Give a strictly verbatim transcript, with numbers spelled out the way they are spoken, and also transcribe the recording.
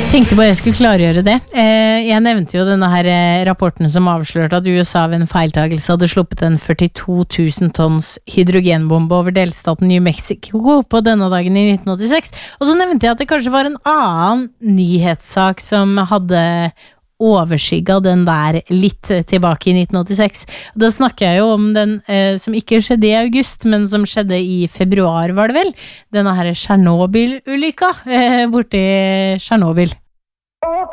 Tenkte bare jeg skulle klargjøre det. Jeg nevnte jo denne her rapporten som avslørte at U S A ved en feiltagelse hadde sluppet en førtito tusen tonns hydrogenbombe over delstaten New Mexico på denne dagen i nitten åttiseks. Og så nevnte jeg at det kanskje var en annen nyhetssak som hadde overskygget den der litt tilbake i nitten åttiseks. Da snakker jeg jo om den eh, som ikke skjedde i august, men som skjedde i februar, var det vel? Denne her Tsjernobyl-ulykka eh, borte i Tsjernobyl.